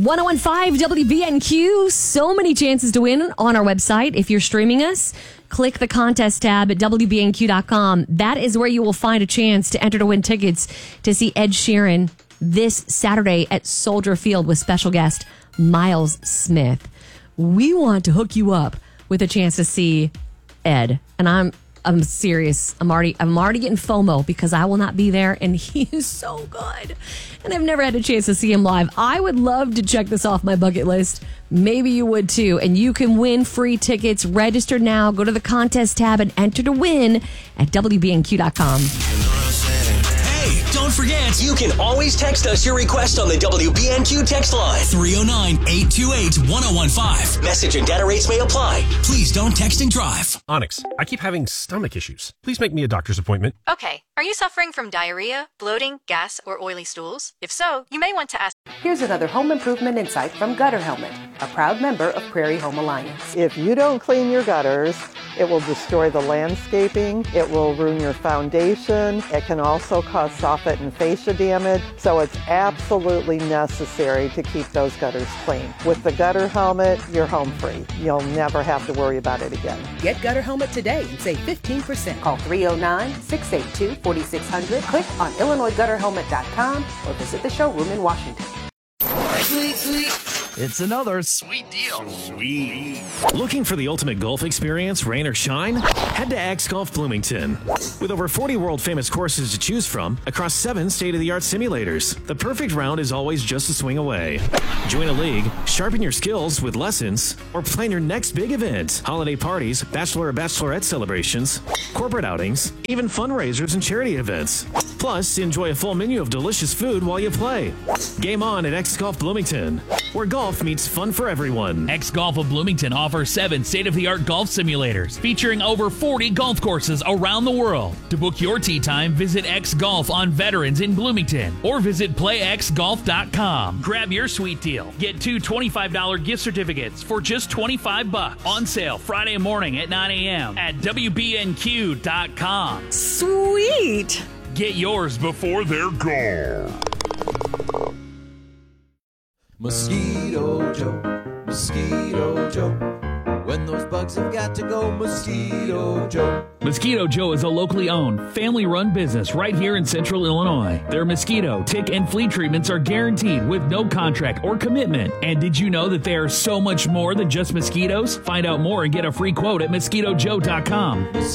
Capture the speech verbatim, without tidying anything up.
one oh one five W B N Q. So many chances to win on our website. If you're streaming us, click the contest tab at W B N Q dot com. That is where you will find a chance to enter to win tickets to see Ed Sheeran this Saturday at Soldier Field with special guest Miles Smith. We want to hook you up with a chance to see Ed. And I'm I'm serious. I'm already I'm already getting FOMO because I will not be there, and he is so good. And I've never had a chance to see him live. I would love to check this off my bucket list. Maybe you would too. And you can win free tickets. Register now. Go to the contest tab and enter to win at W B N Q dot com. Don't forget, you can always text us your request on the W B N Q text line. three oh nine, eight two eight, one oh one five. Message and data rates may apply. Please don't text and drive. Onyx, I keep having stomach issues. Please make me a doctor's appointment. Okay. Are you suffering from diarrhea, bloating, gas, or oily stools? If so, you may want to ask. Here's another home improvement insight from Gutter Helmet, a proud member of Prairie Home Alliance. If you don't clean your gutters, it will destroy the landscaping, it will ruin your foundation, it can also cause soffit and fascia damage, so it's absolutely necessary to keep those gutters clean. With the Gutter Helmet, you're home free. You'll never have to worry about it again. Get Gutter Helmet today and save fifteen percent. Call three oh nine, six eight two, four six zero zero, click on Illinois Gutter Helmet dot com, or visit the showroom in Washington. Sweet, sweet. It's another sweet deal. Sweet. Looking for the ultimate golf experience, rain or shine? Head to X Golf Bloomington. With over forty world-famous courses to choose from across seven state-of-the-art simulators, the perfect round is always just a swing away. Join a league, sharpen your skills with lessons, or plan your next big event. Holiday parties, bachelor or bachelorette celebrations, corporate outings, even fundraisers and charity events. Plus, enjoy a full menu of delicious food while you play. Game on at X Golf Bloomington, where golf meets fun for everyone. X Golf of Bloomington offers seven state-of-the-art golf simulators featuring over forty golf courses around the world. To book your tee time, visit X Golf on Veterans in Bloomington or visit play x golf dot com. Grab your sweet deal. Get two twenty-five dollars gift certificates for just twenty-five bucks. On sale Friday morning at nine a.m. at W B N Q dot com. Sweet! Get yours before they're gone. Mosquito Joe, Mosquito Joe. When those bugs have got to go, Mosquito Joe. Mosquito Joe is a locally owned, family-run business right here in central Illinois. Their mosquito, tick, and flea treatments are guaranteed with no contract or commitment. And did you know that they are so much more than just mosquitoes? Find out more and get a free quote at mosquito joe dot com.